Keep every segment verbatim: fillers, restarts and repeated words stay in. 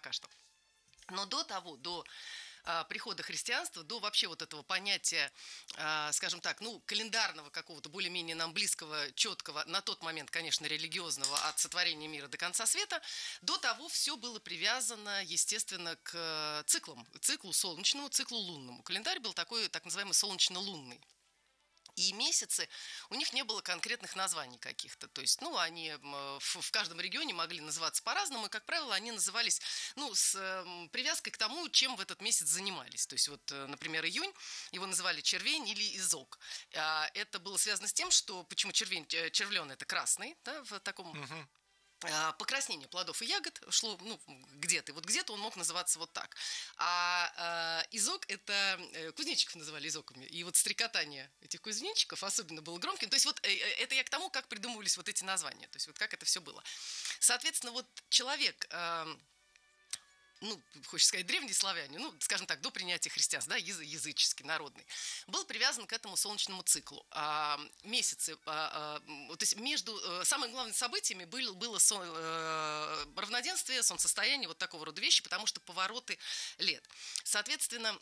пока что. Но до того, до а, прихода христианства, до вообще вот этого понятия, а, скажем так, ну, календарного какого-то, более-менее нам близкого, четкого, на тот момент, конечно, религиозного, от сотворения мира до конца света, до того все было привязано, естественно, к циклам, циклу солнечному, циклу лунному. Календарь был такой, так называемый солнечно-лунный. И месяцы, у них не было конкретных названий каких-то. То есть, ну, они в, в каждом регионе могли называться по-разному, и, как правило, они назывались, ну, с э, привязкой к тому, чем в этот месяц занимались. То есть, вот, например, июнь, его называли червень или изог. А это было связано с тем, что, почему червень, червленый, это красный, да, в таком... Uh-huh. Покраснение плодов и ягод шло, ну, где-то. Вот где-то он мог называться вот так. А э, изог, это э, кузнечиков называли изоками. И вот стрекотание этих кузнечиков особенно было громким. То есть вот э, это я к тому, как придумывались вот эти названия. То есть вот как это все было. Соответственно, вот человек... Э, ну, хочется сказать, древние славяне, ну, скажем так, до принятия христианства, да, языческий, народный, был привязан к этому солнечному циклу. А, месяцы, а, а, то есть между а, самыми главными событиями был, было сон, а, равноденствие, солнцестояние, вот такого рода вещи, потому что повороты лет. Соответственно,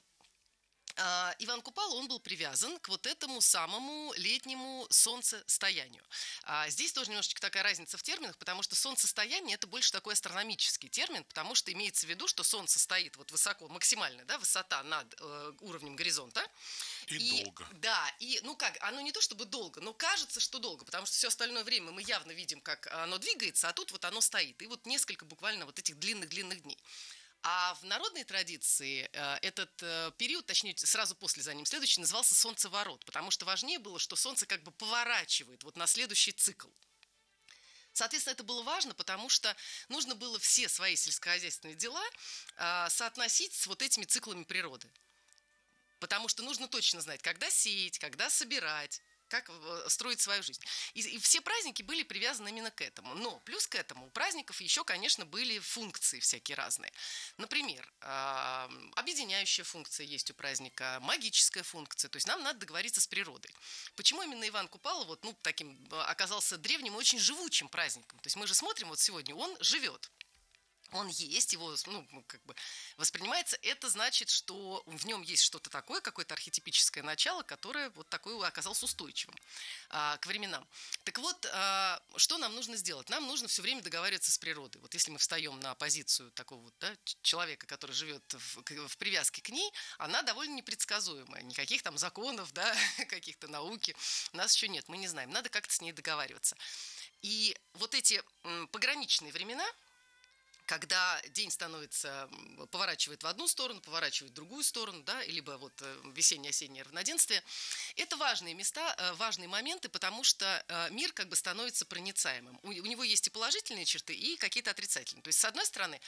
Иван Купала, он был привязан к вот этому самому летнему солнцестоянию. А здесь тоже немножечко такая разница в терминах, потому что солнцестояние – это больше такой астрономический термин, потому что имеется в виду, что солнце стоит вот высоко, максимальная, да, высота над э, уровнем горизонта. И, и долго. Да, и, ну как, оно не то чтобы долго, но кажется, что долго, потому что все остальное время мы явно видим, как оно двигается, а тут вот оно стоит. И вот несколько буквально вот этих длинных-длинных дней. А в народной традиции э, этот э, период, точнее, сразу после за ним следующий, назывался солнцеворот, потому что важнее было, что солнце как бы поворачивает вот на следующий цикл. Соответственно, это было важно, потому что нужно было все свои сельскохозяйственные дела э, соотносить с вот этими циклами природы. Потому что нужно точно знать, когда сеять, когда собирать, как строить свою жизнь. И, и все праздники были привязаны именно к этому. Но плюс к этому у праздников еще, конечно, были функции всякие разные. Например, э, объединяющая функция есть у праздника, магическая функция. То есть нам надо договориться с природой. Почему именно Иван Купала вот, ну, таким оказался древним и очень живучим праздником? То есть мы же смотрим, вот сегодня он живет. Он есть, его, ну, как бы воспринимается, это значит, что в нем есть что-то такое, какое-то архетипическое начало, которое вот такое оказалось устойчивым а, к временам. Так вот, а, что нам нужно сделать? Нам нужно все время договариваться с природой. Вот если мы встаем на позицию такого вот, да, человека, который живет в, в привязке к ней, она довольно непредсказуемая. Никаких там законов, да, каких-то науки у нас еще нет, мы не знаем. Надо как-то с ней договариваться. И вот эти м, пограничные времена, когда день становится, поворачивает в одну сторону, поворачивает в другую сторону, да, либо вот весенне-осеннее равноденствие, это важные места, важные моменты, потому что мир как бы становится проницаемым. У, у него есть и положительные черты, и какие-то отрицательные. То есть, с одной стороны,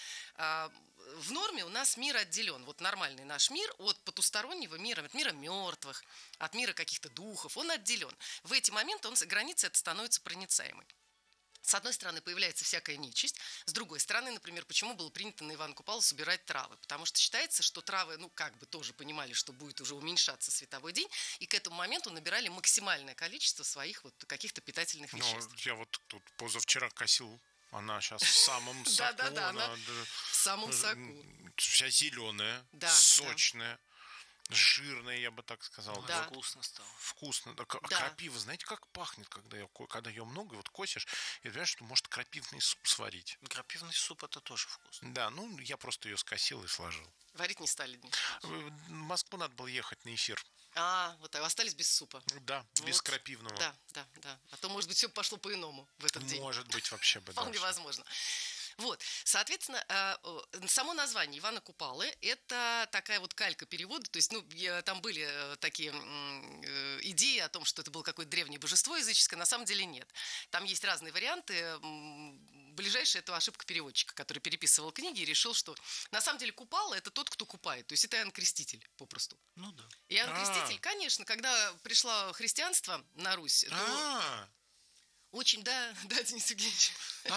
в норме у нас мир отделен, вот нормальный наш мир от потустороннего мира, от мира мертвых, от мира каких-то духов, он отделен. В эти моменты он, граница эта становится проницаемой. С одной стороны, появляется всякая нечисть. С другой стороны, например, почему было принято на Ивана Купалу собирать травы? Потому что считается, что травы, ну, как бы тоже понимали, что будет уже уменьшаться световой день, и к этому моменту набирали максимальное количество своих вот каких-то питательных веществ. Ну, я вот тут позавчера косил, она сейчас в самом соку. Да-да-да, она в самом соку. Вся зеленая, сочная. Жирная, я бы так сказал. Да. Вкусно стало. Вкусно. Да. Крапива, знаете, как пахнет, когда ее, когда ее много, вот косишь, и ты понимаешь, что может крапивный суп сварить. Крапивный суп — это тоже вкусно. Да, ну, я просто ее скосил и сложил. Варить не стали? В Москву надо было ехать на эфир. А, вот остались без супа. Да, вот. Без крапивного. Да, да, да. А то, может быть, все пошло по-иному в этот день. Может быть, вообще бы. Вполне возможно. Вот, соответственно, само название Ивана Купалы – это такая вот калька перевода, то есть, ну, там были такие идеи о том, что это было какое-то древнее божество языческое, на самом деле нет. Там есть разные варианты. Ближайшая – это ошибка переводчика, который переписывал книги и решил, что на самом деле Купала – это тот, кто купает, то есть это Иоанн Креститель попросту. Ну да. Иоанн Креститель, конечно, когда пришло христианство на Русь, то очень, да, да, Денис Евгеньевич.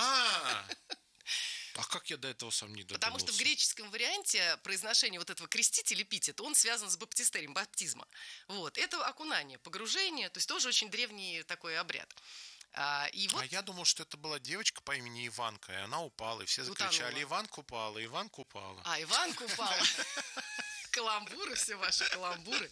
А как я до этого сам не додумался? Потому что в греческом варианте произношение вот этого крестителя, эпитета, он связан с баптистерием, баптизма. Вот. Это окунание, погружение, то есть тоже очень древний такой обряд. А, и вот... а я думал, что это была девочка по имени Иванка, и она упала, и все закричали: Иванка упала, Иванка упала. А, Иванка упала. Каламбуры, все ваши каламбуры.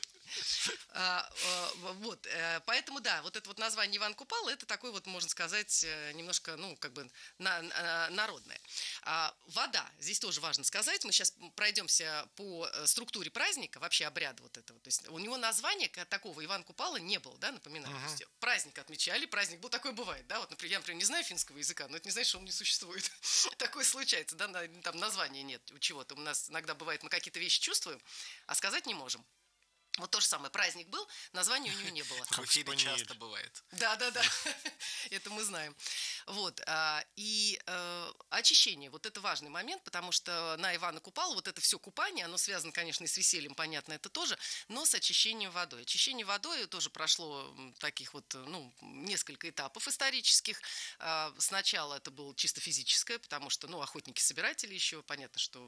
А, а, вот, поэтому, да, вот это вот название Иван Купала, это такое вот, можно сказать, немножко, ну, как бы на, на, народное. А, вода, здесь тоже важно сказать, мы сейчас пройдемся по структуре праздника, вообще обряда вот этого. То есть у него названия такого Иван Купала не было, да, напоминаю. Uh-huh. То есть праздник отмечали, праздник был, такое бывает, да, вот, например, я, например, не знаю финского языка, но это не значит, что он не существует. Такое случается, да, там названия нет у чего-то. У нас иногда бывает, мы какие-то вещи чувствуем, а сказать не можем. Вот то же самое. Праздник был, названия у него не было. В эфире часто бывает. Да, да, да. Это мы знаем. Вот. И очищение. Вот это важный момент, потому что на Ивана Купала вот это все купание, оно связано, конечно, и с весельем, понятно, это тоже, но с очищением водой. Очищение водой тоже прошло таких вот, ну, несколько этапов исторических. Сначала это было чисто физическое, потому что, ну, охотники-собиратели еще, понятно, что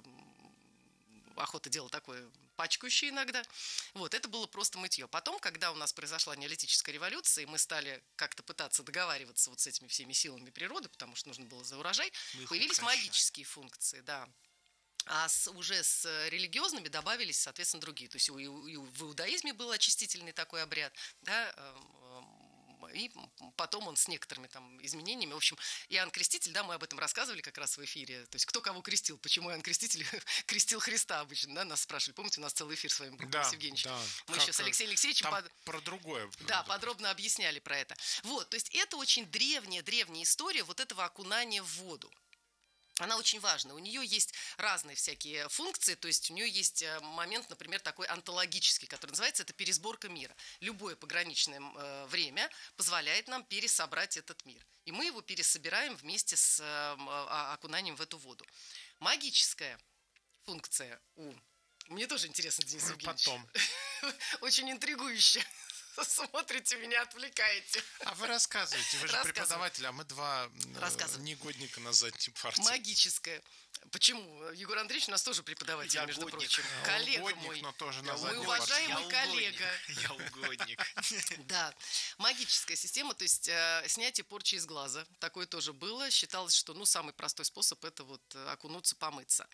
охота дело такое пачкающее иногда. Вот, это было просто мытье. Потом, когда у нас произошла неолитическая революция, и мы стали как-то пытаться договариваться вот с этими всеми силами природы, потому что нужно было за урожай, появились укращаем. магические функции, да. А с, уже с религиозными добавились, соответственно, другие. То есть у, у, в иудаизме был очистительный такой обряд, да, и потом он с некоторыми там изменениями. В общем, Иоанн Креститель, да, мы об этом рассказывали как раз в эфире. То есть кто кого крестил, почему Иоанн Креститель крестил Христа обычно, да, нас спрашивали. Помните, у нас целый эфир с вами был, да, Борис Евгеньевич? Да. Мы как, еще с Алексеем Алексеевичем... Там под... про другое. Да, подробно объясняли про это. Вот, то есть это очень древняя-древняя история вот этого окунания в воду. Она очень важна. У нее есть разные всякие функции, то есть у нее есть момент, например, такой онтологический, который называется это пересборка мира. Любое пограничное э, время позволяет нам пересобрать этот мир. И мы его пересобираем вместе с э, окунанием в эту воду. Магическая функция у... Мне тоже интересно, Денис Евгеньевич. Потом. Очень интригующе. Смотрите, меня отвлекаете. А вы рассказывайте, вы же преподаватель, а мы два негодника на задней парте. Магическое. Почему? Егор Андреевич у нас тоже преподаватель, я между угодник. прочим. Я коллега угодник, мой. Но тоже я на мой уважаемый я коллега. Я угодник. Да. Магическая система, то есть э, снятие порчи из глаза. Такое тоже было. Считалось, что ну, самый простой способ это вот окунуться, помыться.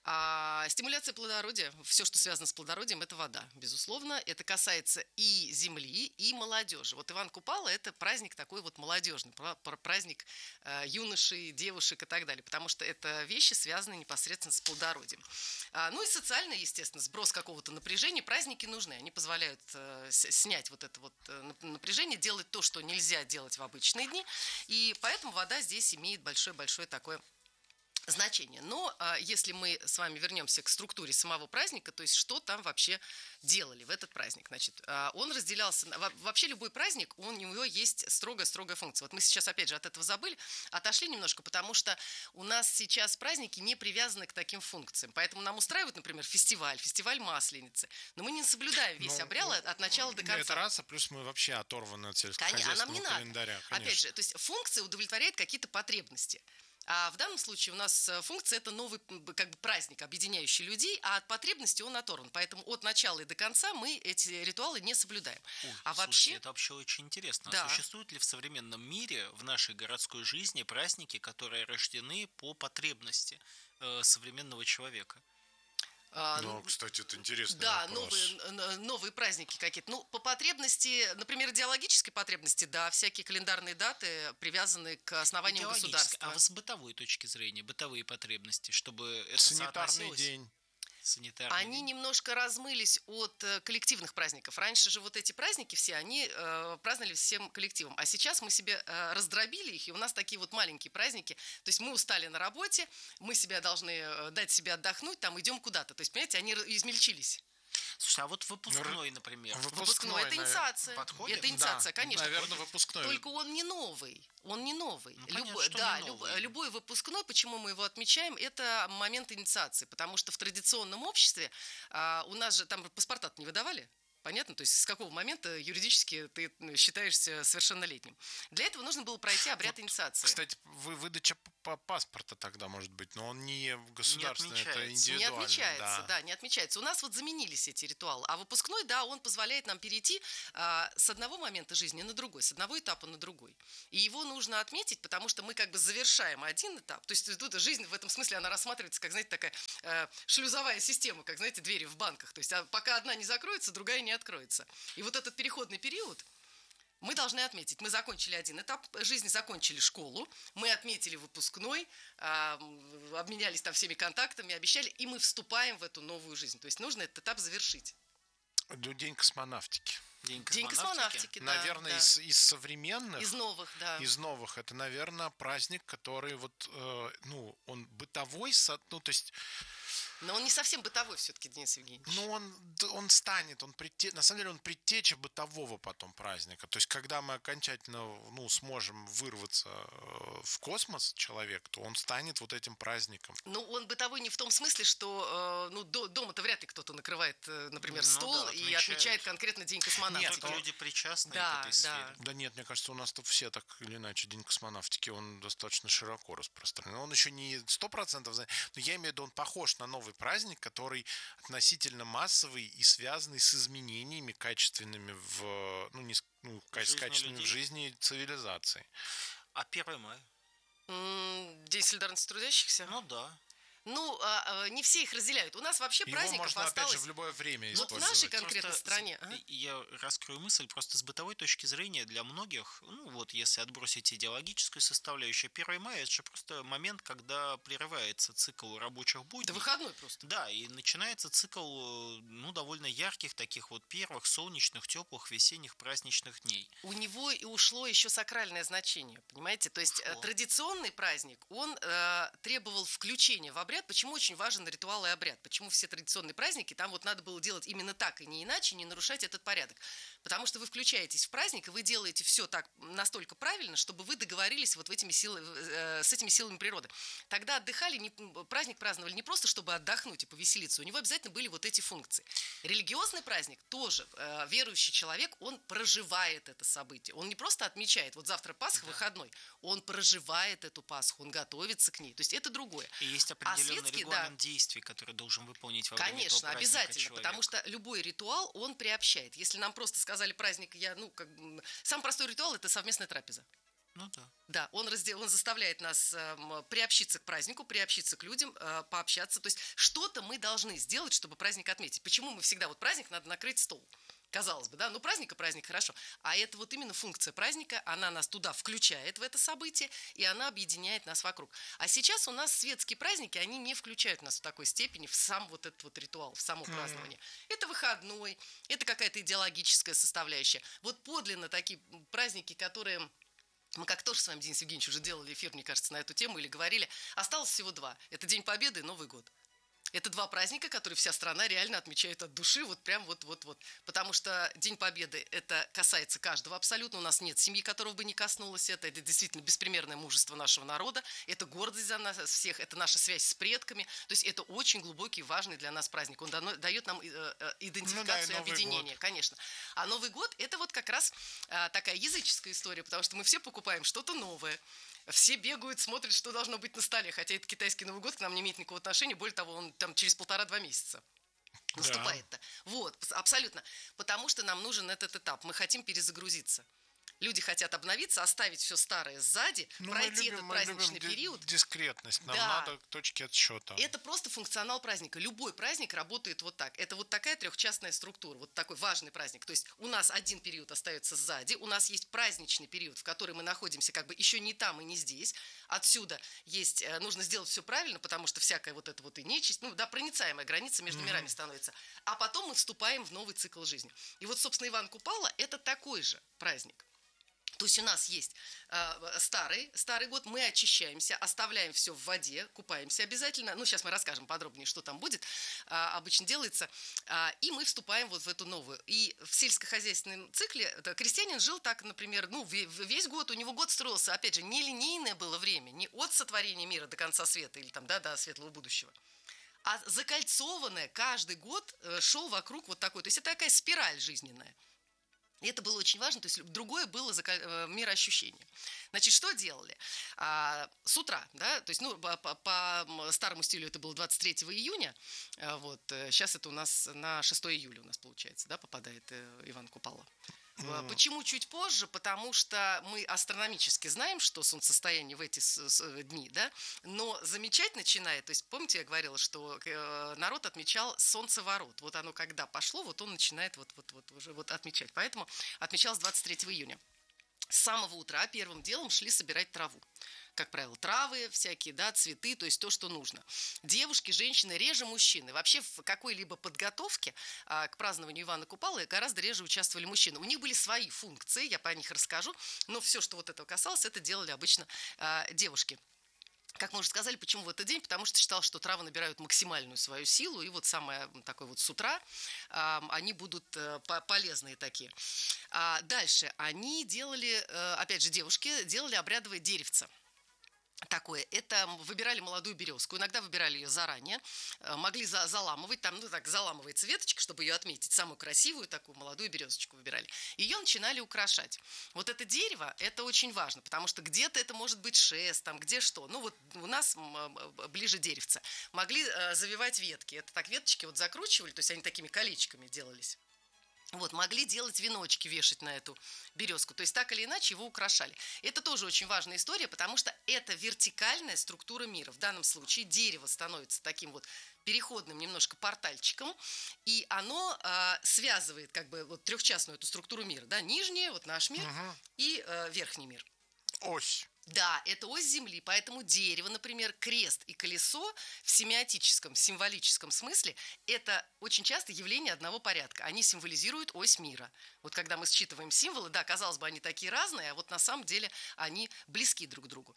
А стимуляция плодородия, все, что связано с плодородием, это вода, безусловно. Это касается и земли, и молодежи. Вот Иван Купала – это праздник такой вот молодежный, праздник э, юношей, девушек и так далее, потому что это вещи, связанные непосредственно с плодородием. А, ну и социально, естественно, сброс какого-то напряжения. Праздники нужны, они позволяют э, снять вот это вот э, напряжение, делать то, что нельзя делать в обычные дни. И поэтому вода здесь имеет большое-большое такое значение. Но а, если мы с вами вернемся к структуре самого праздника, то есть что там вообще делали в этот праздник, значит, а, он разделялся, на, вообще любой праздник, он, у него есть строгая-строгая функция. Вот мы сейчас опять же от этого забыли, отошли немножко, потому что у нас сейчас праздники не привязаны к таким функциям, поэтому нам устраивают, например, фестиваль, фестиваль Масленицы, но мы не соблюдаем весь ну, обряд ну, от начала до конца. Это раз, а плюс мы вообще оторваны от сельскохозяйственного а календаря. Конечно. Опять же, то есть функция удовлетворяет какие-то потребности. А в данном случае у нас функция – это новый как бы, праздник, объединяющий людей, а от потребности он оторван. Поэтому от начала и до конца мы эти ритуалы не соблюдаем. Ой, а слушайте, вообще... это вообще очень интересно. Да. Существуют ли в современном мире, в нашей городской жизни праздники, которые рождены по потребности э, современного человека? А, ну, кстати, это интересный да, вопрос. новые, новые праздники какие-то. Ну, по потребности, например, идеологической потребности, да, всякие календарные даты привязаны к основаниям государства. А с бытовой точки зрения, бытовые потребности, чтобы это санитарный день. Санитарный они день. немножко размылись от э, коллективных праздников. Раньше же вот эти праздники все, они э, праздновали всем коллективом. А сейчас мы себе э, раздробили их, и у нас такие вот маленькие праздники. То есть мы устали на работе, мы себя должны э, дать себе отдохнуть, там идем куда-то. То есть, понимаете, они измельчились. Слушай, а вот выпускной, например. Выпускной, выпускной это инициация. Подходит? Это инициация, да, конечно. Наверное, выпускной. Только он не новый. Он не новый. Ну, понятно, любой, что да, не люб, новый. любой выпускной, почему мы его отмечаем, это момент инициации. Потому что в традиционном обществе а, у нас же там паспорта не выдавали. Понятно? То есть с какого момента юридически ты считаешься совершеннолетним. Для этого нужно было пройти обряд вот, инициации. Кстати, вы, выдача паспорта тогда может быть, но он не государственный, это отмечается. индивидуальный. Не отмечается, да. да, не отмечается. У нас вот заменились эти ритуалы. А выпускной, да, он позволяет нам перейти а, с одного момента жизни на другой, с одного этапа на другой. И его нужно отметить, потому что мы как бы завершаем один этап. То есть тут жизнь в этом смысле, она рассматривается как, знаете, такая э, шлюзовая система, как, знаете, двери в банках. То есть а пока одна не закроется, другая не откроется. И вот этот переходный период мы должны отметить. Мы закончили один этап жизни, закончили школу, мы отметили выпускной, э, обменялись там всеми контактами, обещали, и мы вступаем в эту новую жизнь. То есть нужно этот этап завершить. День космонавтики. День День космонавтики. космонавтики, да. Наверное, да. Из, из современных, из новых, да. из новых, это, наверное, праздник, который вот, э, ну, он бытовой, со- ну, то есть, Но он не совсем бытовой все-таки, Денис Евгеньевич. ну, он, д- он станет, он предте- на самом деле, он предтеча бытового потом праздника. То есть, когда мы окончательно, ну, сможем вырваться э, в космос, человек, то он станет вот этим праздником. Ну, он бытовой не в том смысле, что э, ну, до, дома-то вряд ли кто-то накрывает, э, например, Ну стол да, и отмечают. отмечает конкретно День космонавтики. Нет, Только но- люди причастны Да, к этой да. сфере. Да нет, мне кажется, у нас тут все так или иначе День космонавтики, он достаточно широко распространен. Он еще не сто процентов, но я имею в виду, он похож на новый праздник, который относительно массовый и связанный с изменениями качественными в, ну, не, с- ну, В жизни качественными в людей. жизни цивилизации. А первое мая? М, День солидарности трудящихся? Ну да. Ну, а, а, не все их разделяют. У нас вообще Его праздников можно, осталось... опять же, в любое время Вот в использовать. нашей конкретной Просто стране. с- ага. Я раскрою мысль, просто с бытовой точки зрения для многих, ну вот если отбросить идеологическую составляющую, первое мая это же просто момент, когда прерывается цикл рабочих будней. Это выходной просто. Да, и начинается цикл, э, ну, довольно ярких таких вот первых солнечных, теплых, весенних праздничных дней. У него и ушло еще сакральное значение, понимаете? То есть э, Ушло. традиционный праздник, он э, требовал включения в обряд. Почему очень важен ритуал и обряд? Почему все традиционные праздники, там вот надо было делать именно так и не иначе, не нарушать этот порядок? Потому что вы включаетесь в праздник, и вы делаете все так настолько правильно, чтобы вы договорились вот в этими силы, э, с этими силами природы. Тогда отдыхали, не, праздник праздновали не просто, чтобы отдохнуть и повеселиться, у него обязательно были вот эти функции. Религиозный праздник тоже, э, верующий человек, он проживает это событие. Он не просто отмечает, вот завтра Пасха, Да. выходной, он проживает эту Пасху, он готовится к ней. То есть это другое. И есть определенный светский, регламент да. действий, который должен выполнить во время этого Конечно, праздника обязательно, человек. потому что любой ритуал, он приобщает. Если нам просто сказали праздник, я, ну, как бы, самый простой ритуал – это совместная трапеза. Ну да. Да, он, раздел, он заставляет нас эм, приобщиться к празднику, приобщиться к людям, э, пообщаться. То есть что-то мы должны сделать, чтобы праздник отметить. Почему мы всегда, вот праздник, надо накрыть стол. Казалось бы, да, ну праздник и праздник, хорошо. А это вот именно функция праздника, она нас туда включает, в это событие, и она объединяет нас вокруг. А сейчас у нас светские праздники, они не включают нас в такой степени в сам вот этот вот ритуал, в само празднование. Это выходной, это какая-то идеологическая составляющая. Вот подлинно такие праздники, которые... Мы как тоже с вами, Денис Евгеньевич, уже делали эфир, мне кажется, на эту тему или говорили. Осталось всего два. Это День Победы и Новый год. Это два праздника, которые вся страна реально отмечает от души, вот прям вот-вот-вот. Потому что День Победы, это касается каждого абсолютно. У нас нет семьи, которого бы не коснулось это. Это действительно беспримерное мужество нашего народа. Это гордость за нас всех, это наша связь с предками. То есть это очень глубокий, важный для нас праздник. Он дано, дает нам э, э, идентификацию Ну да, и и Новый объединение, год. конечно. А Новый год, это вот как раз э, такая языческая история, потому что мы все покупаем что-то новое. Все бегают, смотрят, что должно быть на столе. Хотя это китайский Новый год к нам не имеет никакого отношения. Более того, он там через полтора-два месяца наступает-то. Вот, абсолютно. Потому что нам нужен этот этап. Мы хотим перезагрузиться. Люди хотят обновиться, оставить все старое сзади, Ну, пройти мы любим, этот мы праздничный любим ди- период. дискретность. Нам Да. надо к точке отсчета. Это просто функционал праздника. Любой праздник работает вот так. Это вот такая трехчастная структура, вот такой важный праздник. То есть у нас один период остается сзади, у нас есть праздничный период, в который мы находимся как бы еще не там и не здесь. Отсюда есть, э, нужно сделать все правильно, потому что всякая вот эта вот и нечисть, ну да, проницаемая граница между мирами становится. А потом мы вступаем в новый цикл жизни. И вот, собственно, Иван Купала – это такой же праздник. То есть у нас есть э, старый, старый год, мы очищаемся, оставляем все в воде, купаемся обязательно. Ну, сейчас мы расскажем подробнее, что там будет, э, обычно делается. Э, и мы вступаем вот в эту новую. И в сельскохозяйственном цикле это, крестьянин жил так, например, ну, весь год, у него год строился, опять же, не линейное было время, не от сотворения мира до конца света или там, да, до светлого будущего. А закольцованное каждый год э, шел вокруг вот такой. То есть это такая спираль жизненная. И это было очень важно, то есть другое было мироощущение. Значит, что делали? А, с утра, да, то есть, ну, по, по старому стилю это было двадцать третьего июня, вот, сейчас это у нас на шестое июля у нас получается, да, попадает Иван Купала. Mm. Почему чуть позже? Потому что мы астрономически знаем, что солнцестояние в эти дни, да, но замечать начинает, то есть, помните, я говорила, что народ отмечал солнцеворот, вот оно когда пошло, вот он начинает вот, вот, вот уже вот отмечать, поэтому отмечалось двадцать третьего июня. С самого утра первым делом шли собирать траву. Как правило, травы всякие, да, цветы, то есть то, что нужно. Девушки, женщины, реже мужчины. Вообще в какой-либо подготовке а, к празднованию Ивана Купалы гораздо реже участвовали мужчины. У них были свои функции, я по них расскажу, но все, что вот этого касалось, это делали обычно а, девушки. Как мы уже сказали, почему в этот день? Потому что считал, что травы набирают максимальную свою силу, и вот самое такое вот с утра э, они будут э, полезные такие. А дальше они делали, э, опять же, девушки делали обрядовое деревце. Такое. Это выбирали молодую березку, иногда выбирали ее заранее, могли за- заламывать, там, ну так, заламывается веточка, чтобы ее отметить, самую красивую такую молодую березочку выбирали. Ее начинали украшать. Вот это дерево, это очень важно, потому что где-то это может быть шест, там, где что. Ну вот у нас ближе деревца. Могли завивать ветки, это так веточки вот закручивали, то есть они такими колечками делались. Вот, могли делать веночки, вешать на эту березку. То есть так или иначе его украшали. Это тоже очень важная история, потому что это вертикальная структура мира. В данном случае дерево становится таким вот переходным немножко портальчиком, и оно э, связывает как бы вот трехчастную эту структуру мира. Да? Нижний, вот наш мир, угу. и э, верхний мир. Ось. Да, это ось Земли, поэтому дерево, например, крест и колесо в семиотическом, символическом смысле это очень часто явление одного порядка. Они символизируют ось мира. Вот когда мы считываем символы, да, казалось бы, они такие разные, а вот на самом деле они близки друг к другу.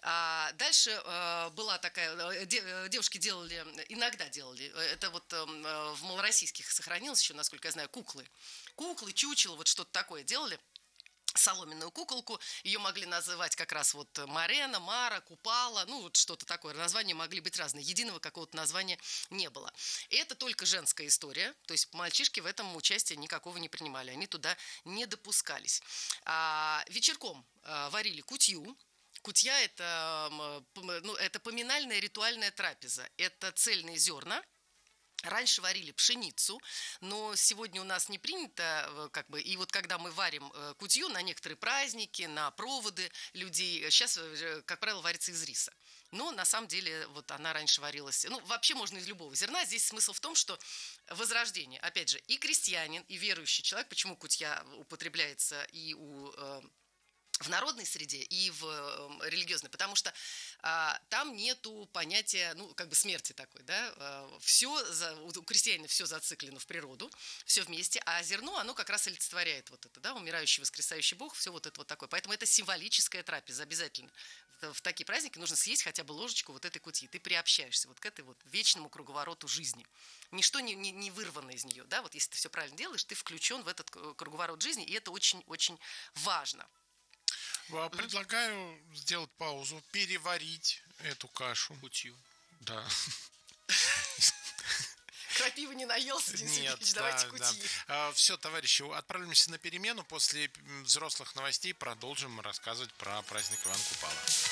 А дальше э, была такая, де, девушки делали, иногда делали, это вот э, в малороссийских сохранилось еще, насколько я знаю, куклы. Куклы, чучело, вот что-то такое делали. Соломенную куколку, ее могли называть как раз вот Марена, Мара, Купала, ну вот что-то такое, названия могли быть разные, единого какого-то названия не было. И это только женская история, то есть мальчишки в этом участия никакого не принимали, они туда не допускались. А вечерком а, варили кутью. Кутья – это, ну, это поминальная ритуальная трапеза, это цельные зерна. Раньше варили пшеницу, но сегодня у нас не принято, как бы, и вот когда мы варим кутью на некоторые праздники, на проводы людей, сейчас, как правило, варится из риса. Но на самом деле вот она раньше варилась, ну, вообще можно из любого зерна. Здесь смысл в том, что возрождение, опять же, и крестьянин, и верующий человек, почему кутья употребляется и у... в народной среде и в э, религиозной, потому что э, там нету понятия, ну, как бы смерти такой, да, э, все, за, у крестьянина все зациклено в природу, все вместе, а зерно, оно как раз олицетворяет вот это, да, умирающий, воскресающий Бог, все вот это вот такое, поэтому это символическая трапеза обязательно. В, в такие праздники нужно съесть хотя бы ложечку вот этой кутьи, ты приобщаешься вот к этой вот вечному круговороту жизни. Ничто не, не, не вырвано из нее, да, вот если ты все правильно делаешь, ты включен в этот круговорот жизни, и это очень-очень важно. Предлагаю сделать паузу, переварить эту кашу. Кутью. Да. Крапивы не наелся, Денис Нет, Евгеньевич, да, давайте кутьи. Да. А, все, товарищи, отправимся на перемену. После взрослых новостей продолжим рассказывать про праздник Ивана Купала.